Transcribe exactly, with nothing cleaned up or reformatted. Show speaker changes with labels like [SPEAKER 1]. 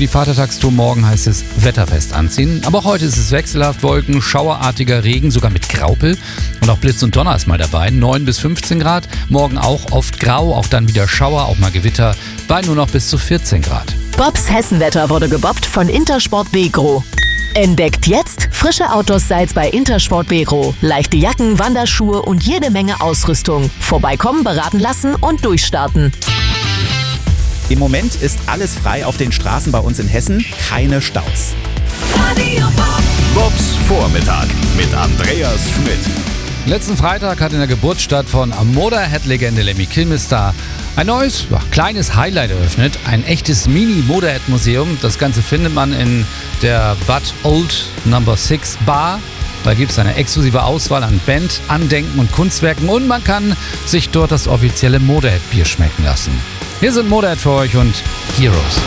[SPEAKER 1] die Vatertagstour morgen heißt es wetterfest anziehen. Aber auch heute ist es wechselhaft, Wolken, schauerartiger Regen, sogar mit Graupel. Und auch Blitz und Donner ist mal dabei, neun bis fünfzehn Grad. Morgen auch oft grau, auch dann wieder Schauer, auch mal Gewitter, bei nur noch bis zu vierzehn Grad.
[SPEAKER 2] Bobs Hessenwetter wurde gebobbt von Intersport Begro. Entdeckt jetzt frische Outdoor-Styles bei Intersport Begro. Leichte Jacken, Wanderschuhe und jede Menge Ausrüstung. Vorbeikommen, beraten lassen und durchstarten.
[SPEAKER 3] Im Moment ist alles frei auf den Straßen bei uns in Hessen. Keine Staus.
[SPEAKER 4] Radio Bob.
[SPEAKER 5] Bobs Vormittag mit Andreas Schmidt.
[SPEAKER 1] Letzten Freitag hat in der Geburtsstadt von Motorhead-Legende Lemmy Kilmister ein neues, ja, kleines Highlight eröffnet. Ein echtes Mini-Motorhead-Museum. Das Ganze findet man in der Bud Old Number six Bar. Da gibt es eine exklusive Auswahl an Band, Andenken und Kunstwerken. Und man kann sich dort das offizielle Motorhead-Bier schmecken lassen. Hier sind Motorhead für euch und Heroes.